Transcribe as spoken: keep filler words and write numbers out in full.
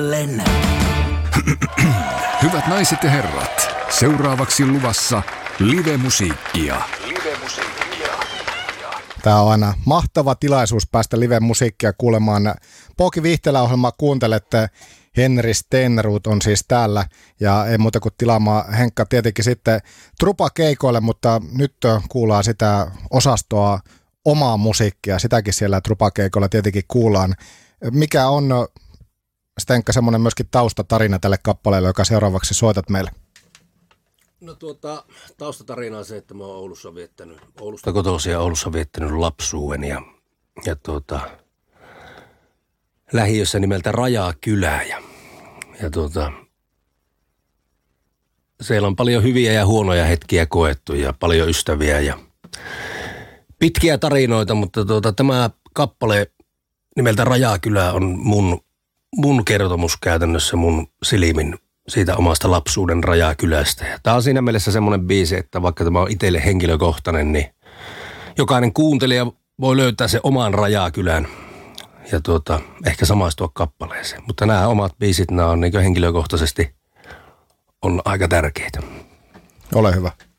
Len. Hyvät naiset ja herrat, seuraavaksi luvassa live-musiikkia. Live-musiikkia. Tämä on aina mahtava tilaisuus päästä live-musiikkia kuulemaan. Poki Viihtelä-ohjelmaa kuuntelette. Henri Stenroth on siis täällä ja ei muuta kuin tilaamaan Henkka tietenkin sitten Trupa-keikoille, mutta nyt kuullaan sitä osastoa omaa musiikkia. Sitäkin siellä Trupa-keikoilla tietenkin kuullaan. Mikä on, Stenka, semmoinen myöskin taustatarina tälle kappaleelle, joka seuraavaksi soitat meille? No tuota, taustatarina on se, että mä oon Oulussa viettänyt, Oulusta kotoisin ja Oulussa viettänyt lapsuuden ja, ja tuota, lähiössä nimeltä Rajakylä ja, ja tuota, siellä on paljon hyviä ja huonoja hetkiä koettu ja paljon ystäviä ja pitkiä tarinoita, mutta tuota, tämä kappale nimeltä Rajakylä on mun, mun kertomus käytännössä mun silmin siitä omasta lapsuuden Rajakylästä. Ja tää on siinä mielessä semmoinen biisi, että vaikka tämä on itselle henkilökohtainen, niin jokainen kuuntelija voi löytää sen oman Rajakylän ja tuota, ehkä samaistua kappaleeseen. Mutta nämä omat biisit, nämä on niin henkilökohtaisesti on aika tärkeitä. Ole hyvä.